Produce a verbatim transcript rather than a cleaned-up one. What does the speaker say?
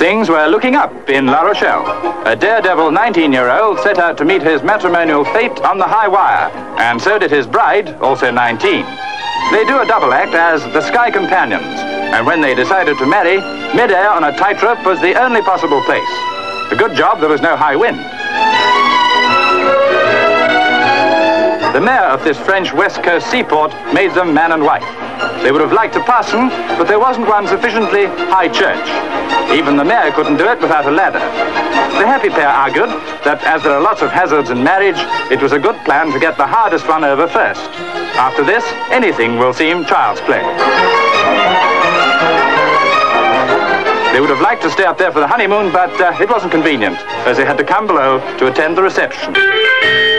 Things were looking up in La Rochelle. A daredevil nineteen-year-old set out to meet his matrimonial fate on the high wire, and so did his bride, also nineteen. They do a double act as the Sky Companions, and when they decided to marry, mid-air on a tightrope was the only possible place. A good job there was no high wind. The mayor of this French West Coast seaport made them man and wife. They would have liked a parson, but there wasn't one sufficiently high church. Even the mayor couldn't do it without a ladder. The happy pair argued that as there are lots of hazards in marriage, it was a good plan to get the hardest one over first. After this, anything will seem child's play. They would have liked to stay up there for the honeymoon, but uh, it wasn't convenient, as they had to come below to attend the reception.